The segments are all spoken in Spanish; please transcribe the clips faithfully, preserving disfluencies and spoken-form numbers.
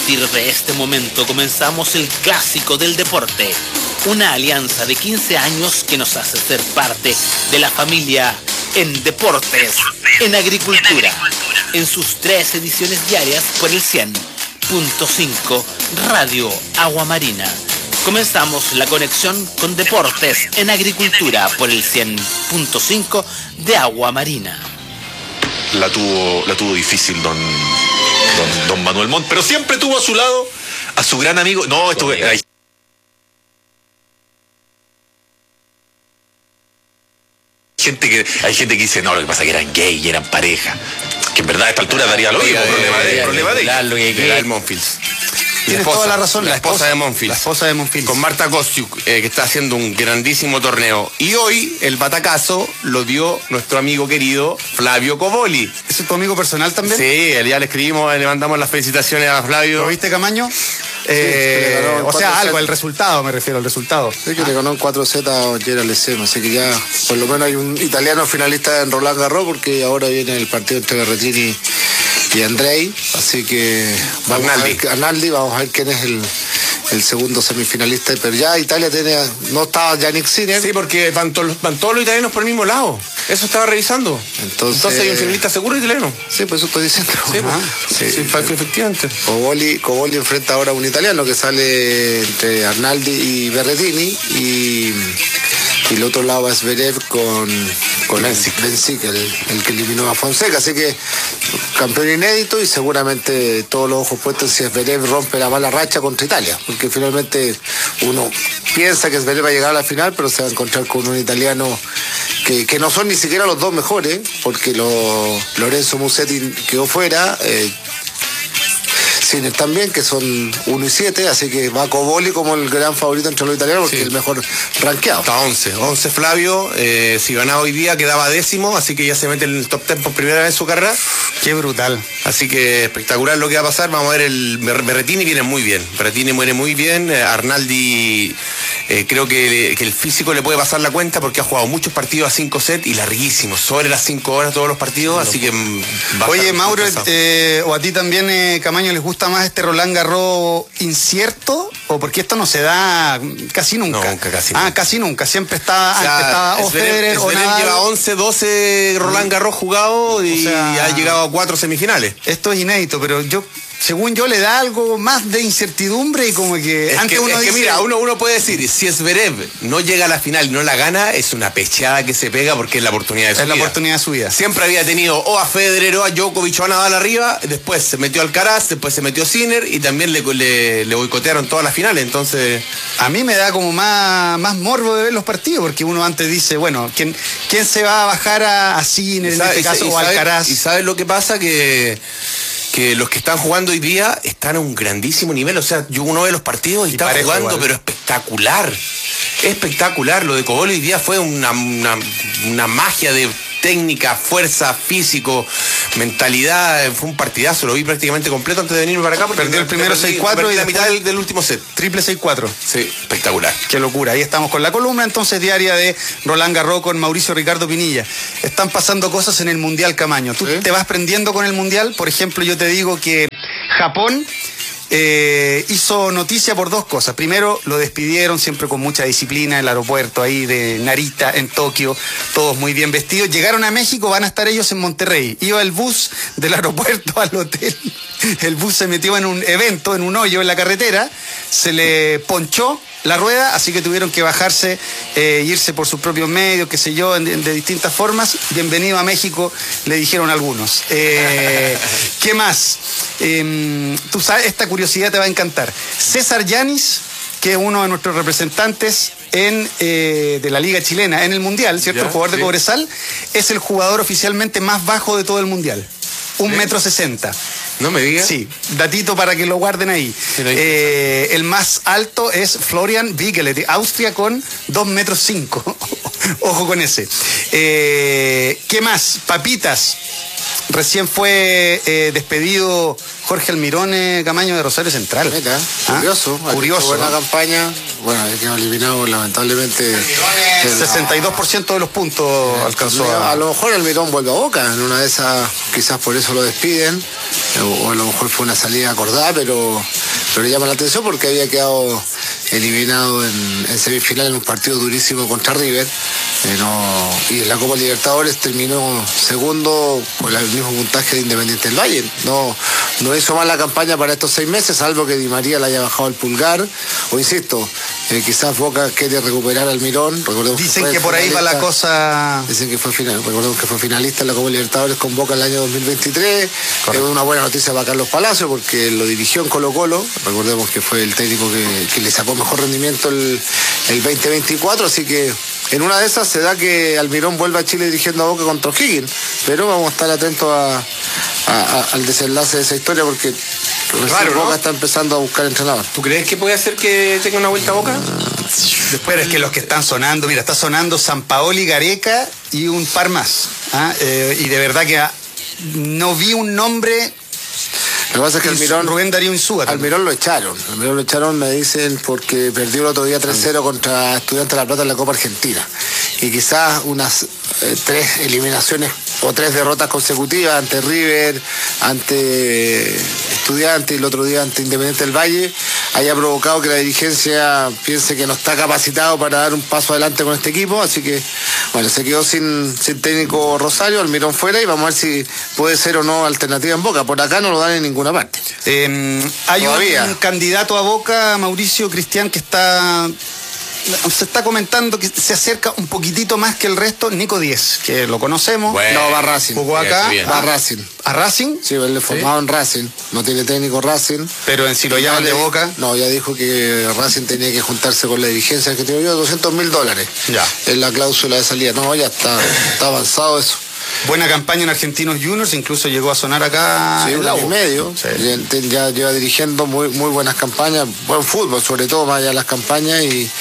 partir de este momento comenzamos el clásico del deporte, una alianza de quince años que nos hace ser parte de la familia en deportes, en agricultura, en sus tres ediciones diarias por el cien punto cinco Radio Agua Marina. Comenzamos la conexión con deportes en agricultura por el cien punto cinco de Agua Marina. La tuvo, la tuvo difícil don, don, don Manuel Montt, pero siempre tuvo a su lado a su gran amigo. No, esto hay gente que hay gente que dice no, lo que pasa es que eran gay y eran pareja, que en verdad a esta altura daría lo mismo. Problema de problema de lo que queda el Monfils. Tienes toda la razón, la, la esposa, esposa de Monfils. La esposa de Monfils. Con Marta Kostiuk, eh, que está haciendo un grandísimo torneo. Y hoy el batacazo lo dio nuestro amigo querido Flavio Coboli. ¿Ese es tu amigo personal también? Sí, ya le escribimos, le mandamos las felicitaciones a Flavio. ¿Lo viste, Camaño? Eh, sí, o sea, algo, set. el resultado, me refiero al resultado. Sí, que ah. le ganó en cuatro sets a Gerald Lecem, así que ya por lo menos hay un italiano finalista en Roland Garros, porque ahora viene el partido entre Berrettini y Andrei, así que vamos Arnaldi. a ver, Arnaldi, vamos a ver quién es el, el segundo semifinalista, pero ya Italia tiene, no estaba Yannick Sinner. Sí, porque van, to, van todos los italianos por el mismo lado. Eso estaba revisando. Entonces, Entonces hay un finalista seguro italiano. Sí, pues eso estoy diciendo. Sí, ah, sí, sí, sí, efectivamente. Coboli, Coboli enfrenta ahora a un italiano que sale entre Arnaldi y Berrettini, y, y el otro lado es Zverev con, con Bensic, el, el que eliminó a Fonseca, así que campeón inédito, y seguramente todos los ojos puestos si Zverev rompe la mala racha contra Italia, porque finalmente uno piensa que Zverev va a llegar a la final, pero se va a encontrar con un italiano que, que no son ni siquiera los dos mejores, porque lo, Lorenzo Musetti quedó fuera, eh, Sinner también, que son uno y siete, así que va Coboli como el gran favorito entre los italianos, porque sí, es el mejor rankeado. Está once, once Flavio, eh, si ganaba hoy día quedaba décimo, así que ya se mete en el top ten por primera vez en su carrera. Qué brutal. Así que espectacular lo que va a pasar. Vamos a ver, el Berrettini viene muy bien, Berrettini viene muy bien, eh, Arnaldi eh, creo que, que el físico le puede pasar la cuenta, porque ha jugado muchos partidos a cinco sets y larguísimos, sobre las cinco horas todos los partidos, sí, así que va a Oye, estar Mauro, eh, o a ti también, eh, Camaño, ¿les gusta más este Roland Garros incierto? ¿O porque esto no se da casi nunca? No, nunca, casi Ah, nunca. casi nunca. Siempre está, o sea, antes estaba o Federer o Nadal. Lleva once, doce Roland Garros jugado y, o sea, ha llegado a cuatro semifinales. Esto es inédito, pero yo... según yo, le da algo más de incertidumbre, y como que es antes que, uno es dice... que mira, uno, uno puede decir, si Zverev no llega a la final y no la gana, es una pecheada que se pega, porque es la oportunidad de su es vida. Es la oportunidad de su vida. Siempre había tenido o a Federer o a Djokovic o a Nadal arriba, después se metió Alcaraz, después se metió Sinner, y también le, le, le boicotearon todas las finales, entonces... A mí me da como más, más morbo de ver los partidos, porque uno antes dice, bueno, ¿quién, quién se va a bajar a, a Sinner en este caso, o a Alcaraz? Y sabes lo que pasa, que... que los que están jugando hoy día están a un grandísimo nivel. O sea, yo uno ve los partidos y, y están jugando, igual, pero espectacular. Espectacular. Lo de Coboli hoy día fue una, una, una magia de técnica, fuerza, físico, mentalidad. Fue un partidazo, lo vi prácticamente completo antes de venirme para acá. Perdió el primero seis cuatro y la mitad del, del último set. Triple seis cuatro. Sí, espectacular. Qué locura. Ahí estamos con la columna entonces diaria de Roland Garros con Mauricio Ricardo Pinilla. Están pasando cosas en el Mundial, Camaño. ¿Tú ¿Sí? te vas prendiendo con el Mundial? Por ejemplo, yo te digo que Japón Eh, hizo noticia por dos cosas. Primero, lo despidieron siempre con mucha disciplina en el aeropuerto ahí de Narita, en Tokio, todos muy bien vestidos. Llegaron a México, van a estar ellos en Monterrey. Iba el bus del aeropuerto al hotel. El bus se metió en un evento, en un hoyo en la carretera, se le ponchó la rueda, así que tuvieron que bajarse, eh, irse por sus propios medios, qué sé yo, en, en, de distintas formas. Bienvenido a México, le dijeron algunos. Eh, ¿Qué más? Eh, tú sabes, esta curiosidad te va a encantar. César Yanis, que es uno de nuestros representantes en, eh, de la Liga Chilena en el Mundial, ¿cierto? Ya, el jugador sí. de Cobresal, es el jugador oficialmente más bajo de todo el Mundial. Un ¿Sí? metro sesenta. No me digas. Sí, datito para que lo guarden ahí. Eh, el más alto es Florian Wiegele de Austria con dos metros cinco. Ojo con ese. Eh, ¿Qué más? Papitas. Recién fue eh, despedido Jorge Almirón eh, Camaño de Rosario Central. Mira, ¿Ah? curioso. Curioso. Buena ¿no? campaña. Bueno, hay que eliminado lamentablemente. El sesenta y dos por ciento de los puntos alcanzó. A... a lo mejor Almirón vuelve a Boca. En una de esas, quizás por eso lo despiden. o, o a lo mejor fue una salida acordada, pero, pero llama la atención porque había quedado eliminado en, en semifinal en un partido durísimo contra River. Eh, no, y en la Copa Libertadores terminó segundo con el mismo puntaje de Independiente del Valle. No, no hizo mal la campaña para estos seis meses, salvo que Di María le haya bajado el pulgar. O insisto, eh, quizás Boca quiere recuperar al Mirón. Recordemos Dicen que, que por ahí va la cosa. Dicen que fue final, recordemos que fue finalista en la Copa Libertadores con Boca el año dos mil veintitrés. Es una buena noticia para Carlos Palacio porque lo dirigió en Colo Colo. Recordemos que fue el técnico que, que le sacó mejor rendimiento el, el veinte veinticuatro, así que en una de esas se da que Almirón vuelva a Chile dirigiendo a Boca contra O'Higgins, pero vamos a estar atentos a, a, a, al desenlace de esa historia porque raro, Boca ¿no? está empezando a buscar entrenador. ¿Tú crees que puede hacer que tenga una vuelta a Boca? Después es que los que están sonando, mira, está sonando Sampaoli, Gareca y un par más. ¿ah? Eh, y de verdad que ah, no vi un nombre. Lo que pasa es que Almirón, Rubén Darío Insúa. Almirón lo echaron. Almirón lo echaron, me dicen, porque perdió el otro día tres cero contra Estudiantes de La Plata en la Copa Argentina. Y quizás unas eh, tres eliminaciones o tres derrotas consecutivas ante River, ante Estudiantes y el otro día ante Independiente del Valle haya provocado que la dirigencia piense que no está capacitado para dar un paso adelante con este equipo. Así que, bueno, se quedó sin, sin técnico Rosario, Almirón fuera, y vamos a ver si puede ser o no alternativa en Boca. Por acá no lo dan en ninguna parte. Eh, hay Todavía. un candidato a Boca, Mauricio Cristian, que está... se está comentando que se acerca un poquitito más que el resto, Nico Díez, que lo conocemos. Bueno, no, va a Racing. Jugó acá. Bien, bien. Va a Racing. ¿A Racing? Sí, él le formado ¿Sí? en Racing. No tiene técnico Racing. Pero en si lo llaman de Boca. No, ya dijo que Racing tenía que juntarse con la dirigencia que tiene yo, doscientos mil dólares. Ya. En la cláusula de salida. No, ya está, está avanzado eso. Buena campaña en Argentinos Juniors, incluso llegó a sonar acá. Sí, un año y medio. Sí. Ya, ya lleva dirigiendo muy, muy buenas campañas, buen fútbol, sobre todo más allá de las campañas, y,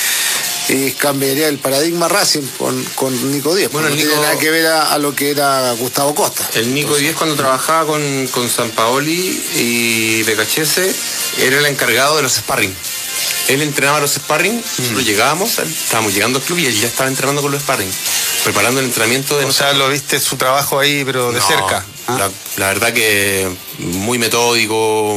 y cambiaría el paradigma Racing con, con Nico Díez. Bueno, no Nico... tiene nada que ver a, a lo que era Gustavo Costa. El Nico Díez, cuando trabajaba con, con Sampaoli y Becachese, era el encargado de los sparring. Él entrenaba los sparring, nosotros mm. llegábamos, estábamos llegando al club y él ya estaba entrenando con los sparring, preparando el entrenamiento de O nosotros. sea, lo viste su trabajo ahí, pero de no, cerca. ¿Ah? La, la verdad que muy metódico,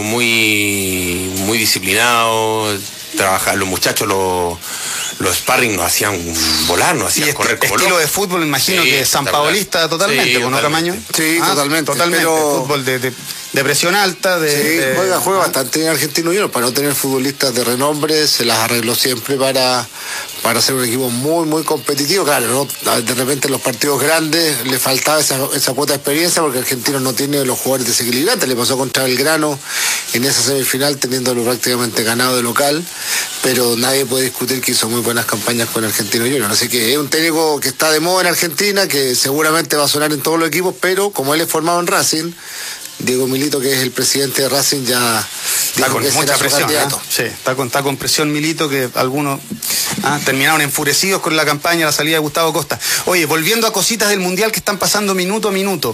muy, muy disciplinado. Trabajar, los muchachos, los, los sparring nos hacían volar, nos hacían y correr este, como estilo locos. de fútbol, imagino sí, que Sampaolista totalmente, sí, ¿no, Camaño? Sí, ¿Ah? totalmente. Totalmente, pero... fútbol de, de, de presión alta. De, sí, de... juega, juega bastante en Argentino Juniors, para no tener futbolistas de renombre, se las arregló siempre para, para ser un equipo muy, muy competitivo. Claro, ¿no? De repente en los partidos grandes le faltaba esa, esa cuota de experiencia porque Argentino no tiene los jugadores desequilibrantes. Le pasó contra Belgrano en esa semifinal, teniéndolo prácticamente ganado de local, pero nadie puede discutir que hizo muy buenas campañas con Argentino Juniors. Así que es un técnico que está de moda en Argentina, que seguramente va a sonar en todos los equipos, pero como él es formado en Racing, Diego Milito, que es el presidente de Racing, ya está con mucha presión. ¿eh? Sí, está con, está con presión Milito, que algunos ¿ah? terminaron enfurecidos con la campaña, la salida de Gustavo Costa. Oye, volviendo a cositas del Mundial que están pasando minuto a minuto.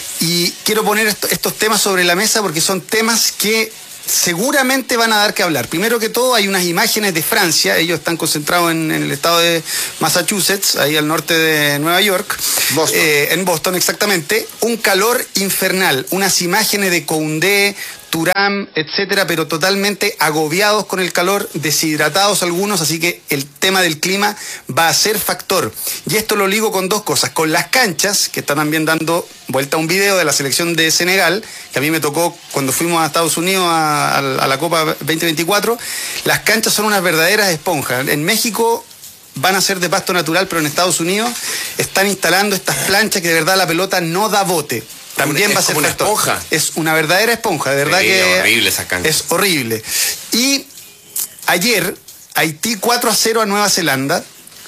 Y quiero poner esto, estos temas sobre la mesa porque son temas que seguramente van a dar que hablar. Primero que todo, hay unas imágenes de Francia. Ellos están concentrados en, en el estado de Massachusetts, ahí al norte de Nueva York. Boston. Eh, en Boston, exactamente. Un calor infernal. Unas imágenes de Koundé, Thuram, etcétera, pero totalmente agobiados con el calor, deshidratados algunos, así que el tema del clima va a ser factor. Y esto lo ligo con dos cosas, con las canchas, que está también dando vuelta a un video de la selección de Senegal, que a mí me tocó cuando fuimos a Estados Unidos a, a, a la Copa veinte veinticuatro. Las canchas son unas verdaderas esponjas. En México van a ser de pasto natural, pero en Estados Unidos están instalando estas planchas que de verdad la pelota no da bote. También es va a ser una factor. esponja. Es una verdadera esponja, de verdad sí, que es horrible esa cancha. Es horrible. Y ayer Haití cuatro a cero a Nueva Zelanda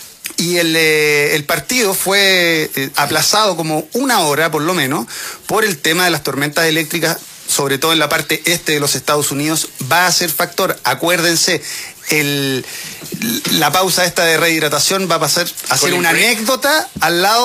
y el, eh, el partido fue eh, aplazado como una hora por lo menos por el tema de las tormentas eléctricas, sobre todo en la parte este de los Estados Unidos. Va a ser factor. Acuérdense, el, la pausa esta de rehidratación va a pasar a ser una anécdota al lado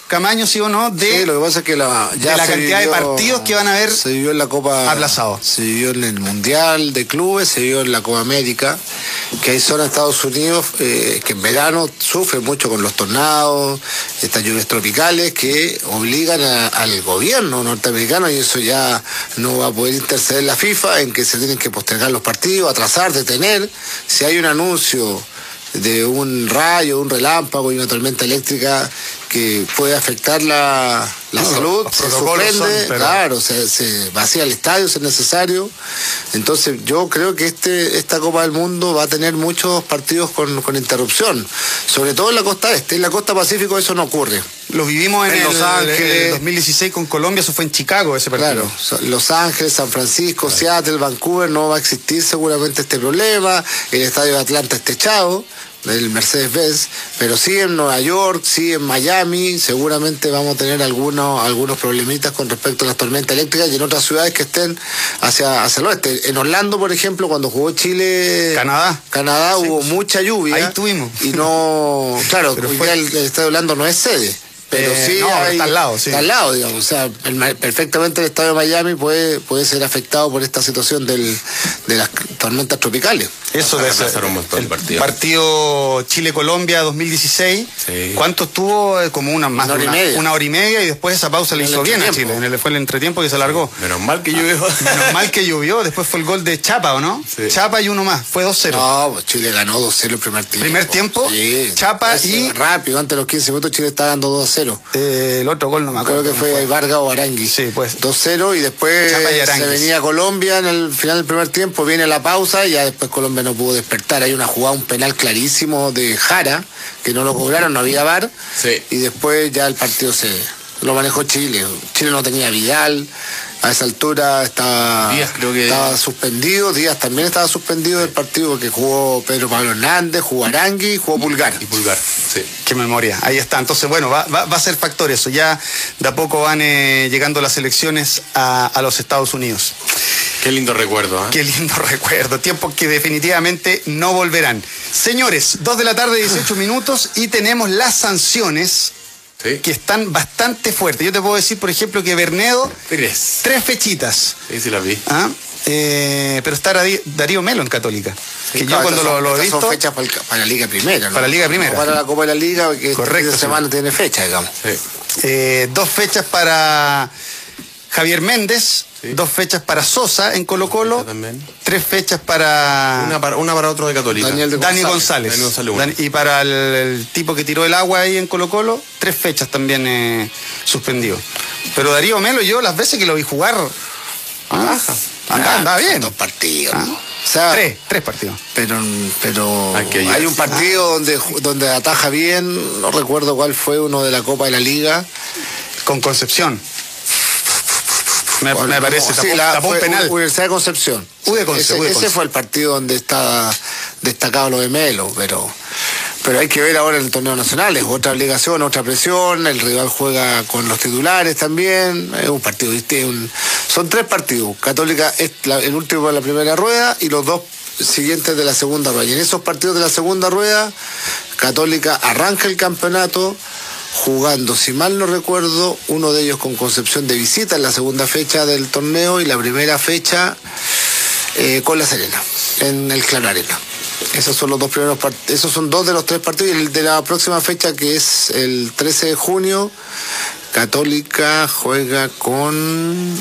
Camaño, sí o no, de, sí, lo que pasa es que la, ya de la se cantidad vivió, de partidos que van a haber se vivió en la Copa aplazado. Se vivió en el Mundial de Clubes, se vivió en la Copa América, que hay zonas de Estados Unidos eh, que en verano sufren mucho con los tornados, estas lluvias tropicales que obligan a, al gobierno norteamericano, y eso ya no va a poder interceder la FIFA en que se tienen que postergar los partidos, atrasar, detener. Si hay un anuncio de un rayo, un relámpago y una tormenta eléctrica que puede afectar la, la no, salud, se suspende, son, pero... claro, se, se vacía el estadio si es necesario. Entonces yo creo que este esta Copa del Mundo va a tener muchos partidos con, con interrupción, sobre todo en la costa este. En la costa Pacífico eso no ocurre. Lo vivimos en, en el, Los Ángeles. En el dos mil dieciséis con Colombia, eso fue en Chicago ese partido. Claro, Los Ángeles, San Francisco, claro. Seattle, Vancouver, no va a existir seguramente este problema. El estadio de Atlanta está echado, el Mercedes-Benz, pero sí en Nueva York, sí en Miami, seguramente vamos a tener algunos, algunos problemitas con respecto a las tormentas eléctricas, y en otras ciudades que estén hacia, hacia el oeste. En Orlando, por ejemplo, cuando jugó Chile... Canadá. Canadá sí, hubo mucha lluvia. Ahí tuvimos. Y no... Claro, pero fue... el, el estadio de Orlando no es sede. Pero eh, sí, no, hay, está al lado, sí. Está al lado, digamos. O sea, el, perfectamente el estadio de Miami puede, puede ser afectado por esta situación del, de las tormentas tropicales. Eso debe ser un montón el partido. Partido Chile-Colombia dos mil dieciséis. Sí. ¿Cuánto estuvo? Como una más una hora, una, y media. una hora y media, y después esa pausa le hizo bien a Chile. En el, fue el entretiempo que se alargó. Menos mal que llovió. Menos mal que llovió. Después fue el gol de Chapa, ¿o no? Sí. Chapa y uno más. Fue dos cero. No, pues Chile ganó dos cero el primer tiempo. ¿Primer tiempo? Sí. Chapa y... Rápido, antes de los quince minutos Chile está dando dos cero. Eh, el otro gol no me acuerdo. Creo que fue, fue Vargas o Arangui. Sí, pues. dos cero, y después se venía Colombia en el final del primer tiempo, viene la pausa y ya después Colombia no pudo despertar. Hay una jugada, un penal clarísimo de Jara, que no lo cobraron, no había V A R. Sí. Y después ya el partido se lo manejó Chile. Chile no tenía Vidal. A esa altura estaba, Díaz, creo que... estaba suspendido. Díaz también estaba suspendido del partido porque jugó Pedro Pablo Hernández, jugó Arangui y jugó Pulgar. Y Pulgar, sí. Qué memoria, ahí está. Entonces, bueno, va, va, va a ser factor eso. Ya de a poco van eh, llegando las elecciones a, a los Estados Unidos. Qué lindo recuerdo, ¿eh? Qué lindo recuerdo. Tiempos que definitivamente no volverán. Señores, dos de la tarde, dieciocho minutos, y tenemos las sanciones. Sí. Que están bastante fuertes. Yo te puedo decir, por ejemplo, que Bernedo, tres, tres fechitas. Sí, sí las vi. ¿Ah? Eh, pero está Darío Melo en Católica. Sí, que claro, yo cuando son, lo, lo he visto... son fechas para, el, para la Liga Primera, ¿no? Para la Liga Primera. No para la Copa de la Liga, que correcto, esta semana tiene fecha, digamos. Sí. Eh, dos fechas para Javier Méndez, sí. Dos fechas para Sosa en Colo Colo, tres fechas para... Una para, una para otro de Católica. Daniel de Dani González. Dani González Dan, y para el, el tipo que tiró el agua ahí en Colo Colo, tres fechas también eh, suspendido. Pero Darío Melo, yo las veces que lo vi jugar... Ah, ah, anda bien. Dos partidos. Ah. O sea, tres, tres partidos. Pero, pero hay un partido donde, donde ataja bien, no recuerdo cuál fue, uno de la Copa de la Liga. Con Concepción. Me, bueno, me parece, no, tapó, sí, la, tapó un penal. Universidad de Concepción. U de Conce, ese, U de Conce. Ese fue el partido donde está destacado lo de Melo, pero... Pero hay que ver ahora en el torneo nacional, es otra obligación, otra presión, el rival juega con los titulares también, es un partido, ¿viste? Un, son tres partidos, Católica es la, el último de la primera rueda y los dos siguientes de la segunda rueda. Y en esos partidos de la segunda rueda, Católica arranca el campeonato jugando, si mal no recuerdo, uno de ellos con Concepción de visita en la segunda fecha del torneo y la primera fecha eh, con La Serena, en el Claro Arena. Esos son los dos primeros partidos, esos son dos de los tres partidos, y el de la próxima fecha, que es el trece de junio, Católica juega con...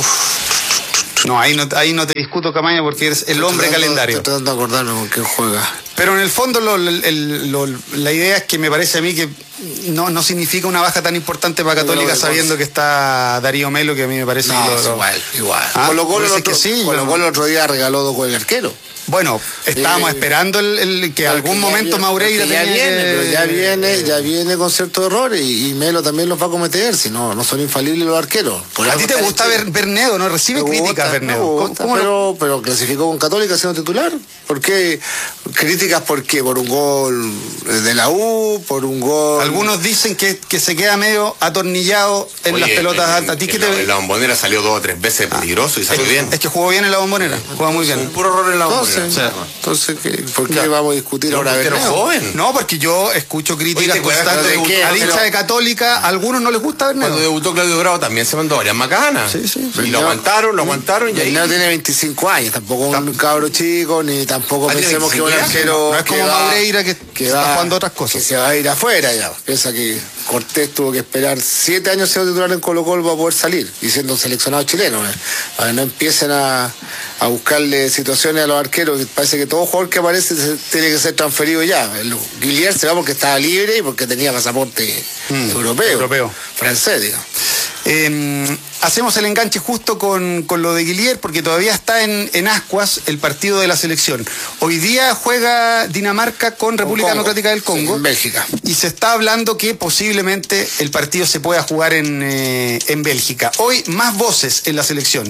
Uf. No, ahí no, ahí no te discuto, Camaño, porque eres el hombre tratando, calendario. Estoy tratando de acordarme con quién juega. Pero en el fondo lo, el, lo, la idea es que me parece a mí que no, no significa una baja tan importante para Católica, sabiendo que está Darío Melo, que a mí me parece... No, que lo, es igual, igual. ¿Ah? Colo Colo el, otro, sí, Colo Colo el otro día regaló dos con el arquero. Bueno, estábamos eh, esperando el, el que algún momento viene, Maureira ya tenía viene, que... pero ya viene, ya viene con ciertos errores y, y Melo también los va a cometer, si no, no son infalibles los arqueros. Por ¿A ti te gusta ver Bernedo? ¿No recibe me críticas, Bernedo? Gusta, ¿Cómo, cómo pero, lo... pero clasificó con Católica siendo titular. ¿Por qué? Críticas por qué, por un gol de la U, por un gol... Algunos dicen que, que se queda medio atornillado en Oye, las pelotas en, altas. ¿A ti qué en, te... en la Bombonera salió dos o tres veces peligroso y salió es, bien. Es que jugó bien en la Bombonera, jugó muy bien. Un puro error en la Bombonera. Entonces, entonces ¿qué, ¿por qué ya. vamos a discutir ahora de joven? No, porque yo escucho críticas Oye, constantes de qué? al hincha de Católica, a algunos no les gusta Bernardo. Cuando debutó Claudio Bravo también se mandó varias macanas. Sí, sí. Y lo aguantaron, lo aguantaron y ahí... No tiene veinticinco años, tampoco un cabro chico, ni tampoco pensemos que un arquero... No es como Maureira que, que está va, jugando otras cosas. Que se va a ir afuera ya. Piensa que Cortés tuvo que esperar siete años siendo titular en Colo-Colo para poder salir y siendo un seleccionado chileno. ¿eh? Para que no empiecen a, a buscarle situaciones a los arqueros. Parece que todo jugador que aparece se, tiene que ser transferido ya. El Guillier se va porque estaba libre y porque tenía pasaporte mm, europeo, europeo. Francés, digamos. Eh, hacemos el enganche justo con, con lo de Guillier porque todavía está en, en ascuas el partido de la selección. Hoy día juega Dinamarca con República Congo, Democrática del Congo. Sí, en Bélgica. Y se está hablando que posiblemente el partido se pueda jugar en, eh, en Bélgica. Hoy más voces en la selección.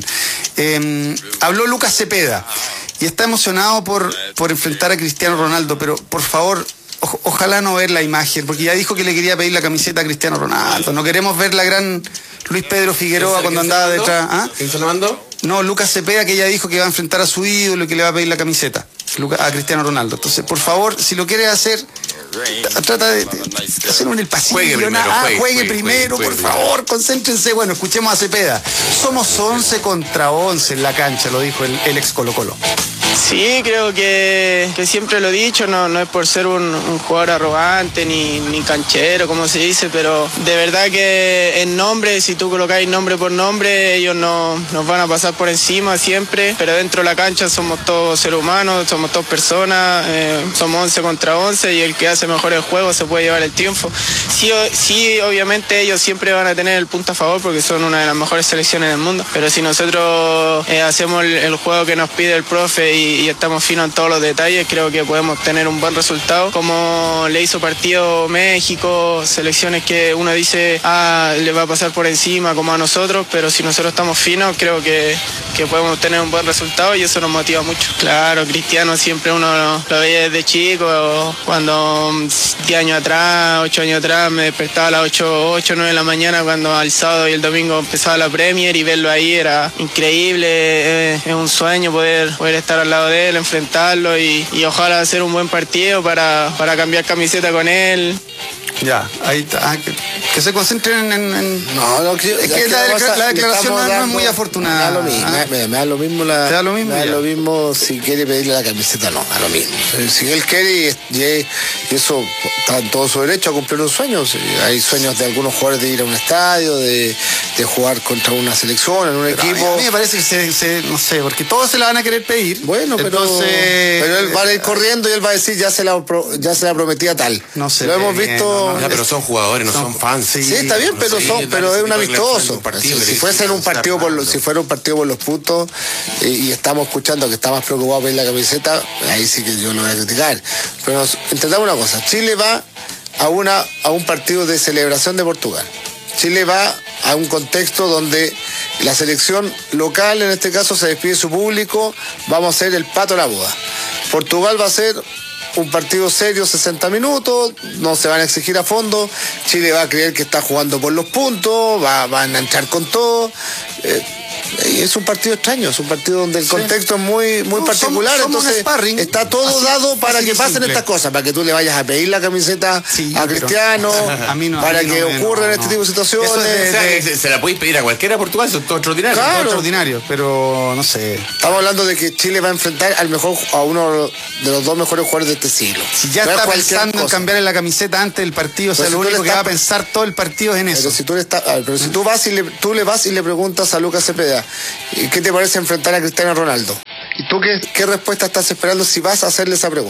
Eh, habló Lucas Cepeda y está emocionado por, por enfrentar a Cristiano Ronaldo, pero por favor... O, ojalá no ver la imagen, porque ya dijo que le quería pedir la camiseta a Cristiano Ronaldo. No queremos ver la gran Luis Pedro Figueroa cuando andaba detrás. ¿Ah? ¿Quién se lo mandó? No, Lucas Cepeda, que ya dijo que va a enfrentar a su ídolo y que le va a pedir la camiseta a Cristiano Ronaldo. Entonces, por favor, si lo quiere hacer, trata de, de hacerlo en el pasillo. Juegue primero, ah, juegue, juegue juegue, primero, juegue, por juegue, favor, concéntrense. Bueno, escuchemos a Cepeda. Somos once contra once en la cancha, lo dijo el, el ex Colo Colo. Sí, creo que, que siempre lo he dicho, no, no es por ser un, un jugador arrogante ni, ni canchero, como se dice, pero de verdad que en nombre, si tú colocáis nombre por nombre, ellos no, nos van a pasar por encima siempre, pero dentro de la cancha somos todos seres humanos, somos todas personas, eh, somos once contra once y el que hace mejor el juego se puede llevar el triunfo. Sí, sí, obviamente ellos siempre van a tener el punto a favor porque son una de las mejores selecciones del mundo, pero si nosotros eh, hacemos el, el juego que nos pide el profe y y estamos finos en todos los detalles, creo que podemos tener un buen resultado, como le hizo partido México, selecciones que uno dice, ah, le va a pasar por encima como a nosotros, pero si nosotros estamos finos, creo que, que podemos tener un buen resultado y eso nos motiva mucho. Claro, Cristiano siempre uno lo, lo veía desde chico, cuando diez años atrás, ocho años atrás, me despertaba a las ocho, ocho, nueve de la mañana, cuando al sábado y el domingo empezaba la Premier y verlo ahí era increíble, es, es un sueño poder, poder estar al lado de él, enfrentarlo y, y ojalá hacer un buen partido para, para cambiar camiseta con él. Ya, ahí está. Ah, que, que se concentren en... en... No, no, que, es que, que la, la, la declaración no, dando, no es muy afortunada. Me da lo mismo, ¿Ah? me, me da lo mismo la, ¿Te da lo mismo? Me da lo mismo si quiere pedirle la camiseta, no, da lo mismo. Si él quiere y, y eso está en todo su derecho a cumplir un sueño. Hay sueños de algunos jugadores de ir a un estadio, de, de jugar contra una selección, en un pero equipo. A mí, a mí me parece que se, se, no sé, porque todos se la van a querer pedir. Bueno, pero, Entonces, pero él va a ir corriendo y él va a decir ya se la, ya se la prometía tal. No sé. Lo hemos visto. No, no, ya, pero son jugadores, no son, son fans. Sí, sí, está bien, pero sí, son, pero es un amistoso. Partido, si, si fuese un partido por los, si fuera un partido por los puntos y, y estamos escuchando que está más preocupado por la camiseta, ahí sí que yo lo voy a criticar. Pero nos, entendamos una cosa, Chile va a una a un partido de celebración de Portugal. Chile va a un contexto donde la selección local, en este caso, se despide de su público, vamos a ser el pato a la boda. Portugal va a ser un partido serio, sesenta minutos, no se van a exigir a fondo, Chile va a creer que está jugando por los puntos, va, van a entrar con todo. Eh, es un partido extraño, es un partido donde el contexto sí. es muy, muy no, particular, somos, somos entonces está todo así, dado para que pasen simple. estas cosas, para que tú le vayas a pedir la camiseta sí, a Cristiano, a mí no, para a mí que no, ocurran no, este no. tipo de situaciones. Eso de, de, de, se la podéis pedir a cualquiera a Portugal, eso es todo extraordinario. Claro. Todo extraordinario, pero no sé. Estamos hablando de que Chile va a enfrentar al mejor, a uno de los dos mejores jugadores de este siglo. Si ya no está pensando cosa. en cambiar en la camiseta antes del partido, o sea, lo si único que va a pensar todo el partido es en eso. Pero si tú le, está, pero si tú vas y le, tú le vas y le preguntas a Lucas Cepeda, ¿qué te parece enfrentar a Cristiano Ronaldo? ¿Y tú qué, qué respuesta estás esperando si vas a hacerle esa pregunta?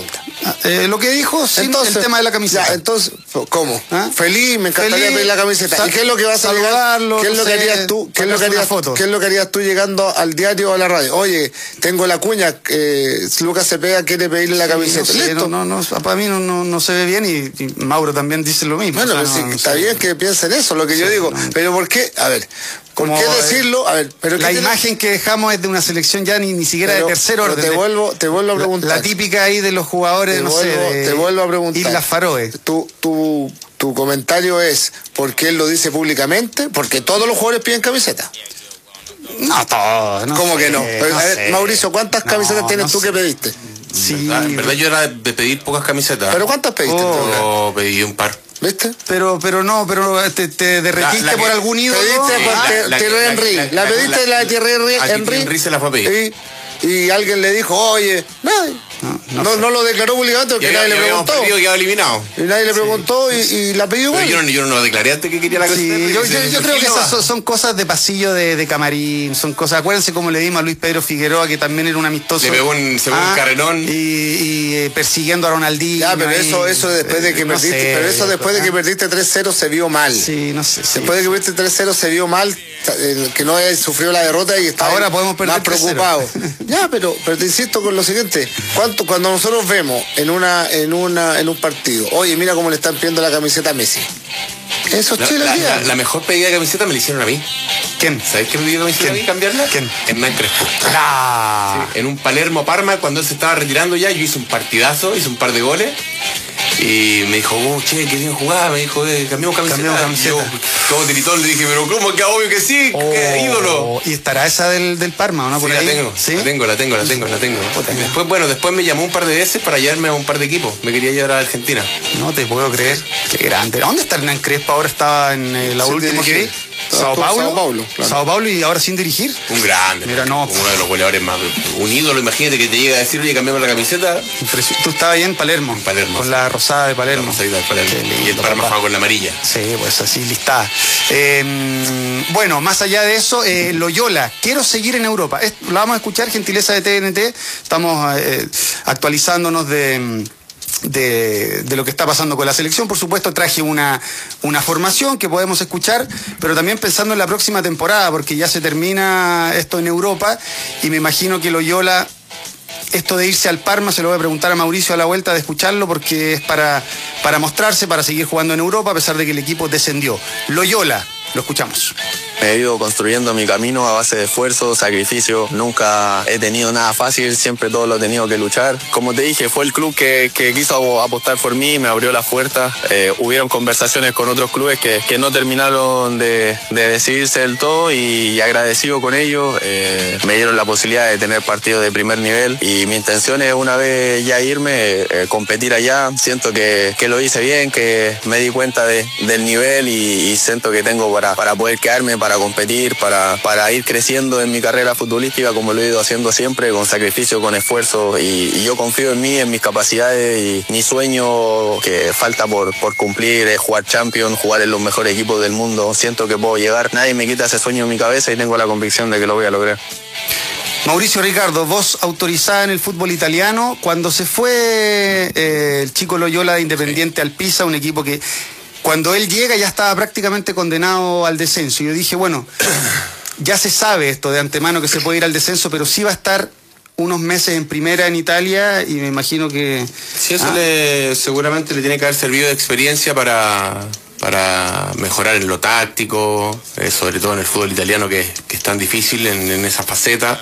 Eh, lo que dijo, sin entonces, el tema de la camiseta. Ya, entonces, ¿cómo? ¿Ah? Feliz, me encantaría Feliz, pedir la camiseta. ¿Y qué es lo que vas a saludarlo? ¿Qué es lo que harías tú? ¿Qué es lo que harías, ¿Qué es lo que harías tú llegando al diario o a la radio? Oye, tengo la cuña, eh, Lucas Cepeda quiere pedirle la camiseta. Sí, no, sé, no, no, no, para mí no, no, no se ve bien y, y Mauro también dice lo mismo. Bueno, o sea, sí, no, está no bien sé. que piensen eso, lo que sí, yo digo. No, pero ¿por qué? A ver, ¿por como, qué decirlo? A ver, pero la ¿qué imagen que dejamos es de una selección ya ni, ni siquiera pero, de tercer orden. Te vuelvo, te vuelvo a preguntar. La, la típica ahí de los jugadores, te no vuelvo, sé, de te vuelvo a preguntar. Islas Faroe. Tu, tu, tu comentario es, ¿por qué él lo dice públicamente? Porque todos los jugadores piden camiseta. No, todos. No ¿Cómo sé, que no? Pero, no a ver, sé. Mauricio, ¿cuántas camisetas no, tienes no tú sé. que pediste? Sí. En verdad yo era de pedir pocas camisetas. ¿Pero cuántas pediste? Oh. Yo pedí un par. ¿Viste? Pero, pero no, pero te, te derretiste La- la por que- algún ídolo. Pediste Sí, por la- Thierry la- la- Henry. la- La la- pediste la- la de Thierry Henry. a Thierry Henry se la fue a pedir. Y, y alguien le dijo, oye, nadie. No, No, no no, sé. lo declaró públicamente porque Y nadie le habíamos preguntó. perdido, quedado eliminado. Y nadie le preguntó y, y la pidió Pero igual. yo no, yo no lo declaré antes que quería la Sí, camiseta. yo, que yo- se- yo creo que no esas va. son, son cosas de pasillo de, de camarín, son cosas, acuérdense como le dimos a Luis Pedro Figueroa, que también era un amistoso. Le pegó un, se pegó un carrerón. Y, y, eh, persiguiendo a Ronaldinho. Ya, pero ahí, eso, eso después de que eh, no perdiste, sé, pero eso después de que ¿ah? perdiste tres cero se vio mal. Sí, no sé. sí. Después de que perdiste tres cero se vio mal, eh, que no haya sufrido la derrota y estaba Ahora podemos perder más tres cero. preocupado. Ya, pero, pero te insisto con lo siguiente, ¿cuánto, cuando nosotros vemos en una, en una, en un partido, oye, mira cómo le están pidiendo la camiseta a Messi. Eso es La, Chile la, hoy día. la, la mejor pedida de camiseta me la hicieron a mí. ¿Quién? ¿Sabes qué me pidió camiseta a mí cambiarla? ¿Quién? Hernán Crespo. Ah. Sí, en un Palermo Parma, cuando él se estaba retirando ya, yo hice un partidazo, hice un par de goles. Y me dijo, oh, che, qué bien jugaba. Me dijo, eh, cambiamos camiseta. Cambiamos camiseta. Y yo, todo tiritón, le dije, pero ¿cómo? Que obvio que sí, Oh, que ídolo. ¿Y estará esa del, del Parma o no? Sí, Por la ahí? tengo, ¿Sí? la tengo, la tengo, la tengo, la tengo. Y después, bueno, después me llamó un par de veces para llevarme a un par de equipos. Me quería llevar a Argentina. No te puedo creer. Qué grande. ¿Dónde está Hernán Crespo? Ahora estaba en eh, la Sin última que vi. dirigir. Sao Sao Paulo. Paulo, claro. Sao Paulo y ahora sin dirigir. Un grande. Mira, no. Uno de los goleadores más. Un ídolo, imagínate que te llega a decir, oye, cambiamos la camiseta. Impresio- Tú estabas ahí en Palermo. En Palermo, Con sí. la rosada de Palermo. La rosadita del Palermo. Qué lindo, Y el Parma papá. jugaba con la amarilla. Sí, pues así listada. Eh, bueno, más allá de eso, eh, Loyola, quiero seguir en Europa. Es- la vamos a escuchar, gentileza de T N T. Estamos eh, actualizándonos de, de, de lo que está pasando con la selección. Por supuesto, traje una, una formación que podemos escuchar, pero también pensando en la próxima temporada, porque ya se termina esto en Europa y me imagino que Loyola... Esto de irse al Parma se lo voy a preguntar a Mauricio a la vuelta de escucharlo porque es para, para mostrarse, para seguir jugando en Europa a pesar de que el equipo descendió. Loyola, lo escuchamos. Me he ido construyendo mi camino a base de esfuerzo, sacrificio. Nunca he tenido nada fácil, siempre todo lo he tenido que luchar. Como te dije, fue el club que, que quiso apostar por mí, me abrió las puertas. Eh, hubieron conversaciones con otros clubes que, que no terminaron de, de decidirse del todo y agradecido con ellos. Eh, me dieron la posibilidad de tener partidos de primer nivel y mi intención es una vez ya irme, eh, competir allá. Siento que, que lo hice bien, que me di cuenta de, del nivel y, y siento que tengo para, para poder quedarme, para competir, para, para ir creciendo en mi carrera futbolística como lo he ido haciendo siempre, con sacrificio, con esfuerzo y, y yo confío en mí, en mis capacidades y mi sueño que falta por, por cumplir es jugar Champions, jugar en los mejores equipos del mundo. Siento que puedo llegar, nadie me quita ese sueño en mi cabeza y tengo la convicción de que lo voy a lograr. Mauricio Ricardo, voz autorizada en el fútbol italiano. Cuando se fue eh, el chico Loyola de Independiente al Pisa, un equipo que cuando él llega ya estaba prácticamente condenado al descenso. Y yo dije, bueno, ya se sabe esto de antemano que se puede ir al descenso, pero sí va a estar unos meses en primera en Italia y me imagino que... Sí, eso ah, le, seguramente le tiene que haber servido de experiencia para, para mejorar en lo táctico, eh, sobre todo en el fútbol italiano que, que es tan difícil en, en esa faceta.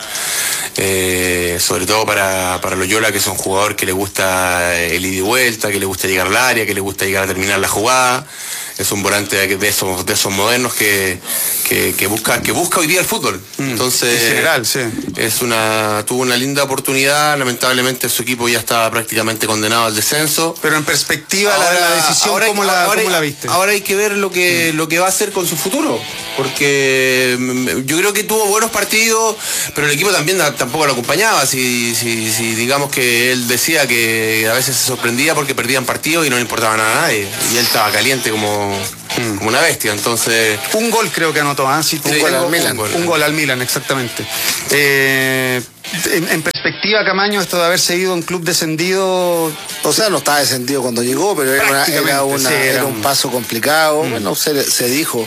Eh, sobre todo para, para Loyola, que es un jugador que le gusta el ida y vuelta, que le gusta llegar al área, que le gusta llegar a terminar la jugada. Es un volante de, de esos de esos modernos que, que, que busca que busca hoy día el fútbol. Entonces, en general, sí. es una tuvo una linda oportunidad. Lamentablemente su equipo ya estaba prácticamente condenado al descenso. Pero en perspectiva la, la decisión, ahora hay- ¿cómo, la, ahora cómo hay- la viste? Ahora hay que ver lo que, lo que va a hacer con su futuro. Porque mm, yo creo que tuvo buenos partidos, pero el equipo también da- tampoco lo acompañaba. Si, si, si digamos que él decía que a veces se sorprendía porque perdían partidos y no le importaba nada a nadie. Y él estaba caliente como, mm. como una bestia, entonces... Un gol creo que anotó, ¿ah? ¿eh? Sí, un, gol al Milan. Un, un gol al Milan, exactamente. Eh, en, en perspectiva, Camaño, esto de haberse ido a un club descendido... O sea, no estaba descendido cuando llegó, pero era, una, era, una, sí, era, era un paso complicado. Mm. Bueno, se, se dijo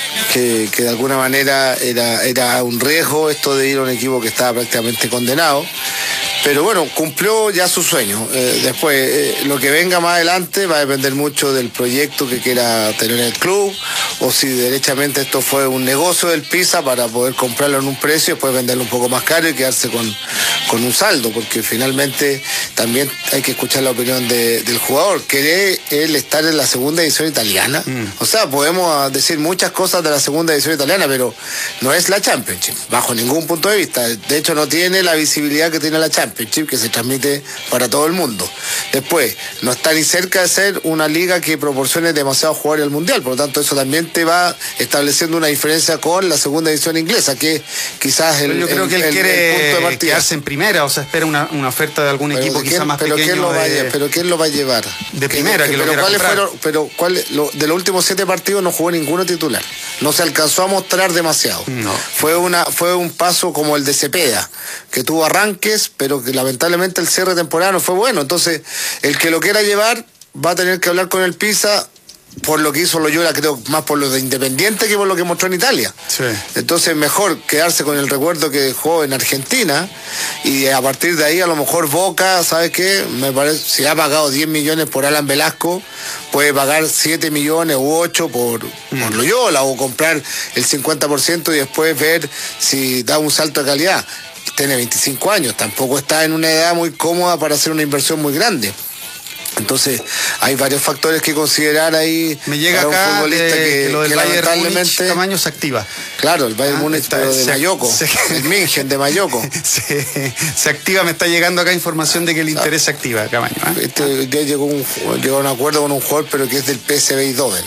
que, que de alguna manera era, era un riesgo esto de ir a un equipo que estaba prácticamente condenado. Pero bueno, cumplió ya su sueño. Eh, después, eh, lo que venga más adelante va a depender mucho del proyecto que quiera tener el club, o si derechamente esto fue un negocio del Pisa para poder comprarlo en un precio y después venderlo un poco más caro y quedarse con, con un saldo, porque finalmente también hay que escuchar la opinión de, del jugador. ¿Quiere él estar en la segunda división italiana? Mm. O sea, podemos decir muchas cosas de la segunda división italiana, pero no es la Championship, bajo ningún punto de vista. De hecho, no tiene la visibilidad que tiene la Championship, que se transmite para todo el mundo. Después, no está ni cerca de ser una liga que proporcione demasiados jugadores al mundial, por lo tanto eso también te va estableciendo una diferencia con la segunda división inglesa, que quizás el, yo creo el, que él el, quiere el punto de partida. Quedarse en primera, o sea, espera una, una oferta de algún pero equipo de quizás quién, más pero pequeño. ¿quién lo va de... a, pero quién lo va a llevar? De primera, que, que, que pero lo ¿cuáles comprar? fueron, pero cuál, lo, de los últimos siete partidos no jugó ninguno titular. No se alcanzó a mostrar demasiado. No. Fue una, fue un paso como el de Cepeda, que tuvo arranques, pero que lamentablemente el cierre temporal no fue bueno. Entonces, el que lo quiera llevar va a tener que hablar con el Pisa por lo que hizo Loyola, creo más por lo de Independiente que por lo que mostró en Italia. Sí. Entonces mejor quedarse con el recuerdo que dejó en Argentina y a partir de ahí a lo mejor Boca, ¿sabes qué? Me parece, si ha pagado diez millones por Alan Velasco, puede pagar siete millones u ocho por, mm. por Loyola, o comprar el cincuenta por ciento y después ver si da un salto de calidad. Tiene veinticinco años, tampoco está en una edad muy cómoda para hacer una inversión muy grande. Entonces hay varios factores que considerar ahí. Me llega para acá un futbolista de, que, que lo del que Bayern lamentablemente Múnich, Camaño se activa. Claro, el Bayern ah, Múnich, pero de se, Mayoko, se, el München de Mayoko. Se, se activa, me está llegando acá información de que el interés se activa, Camaño. ¿eh? Este, ya llegó, un, llegó a un acuerdo con un jugador, pero que es del P S V Eindhoven.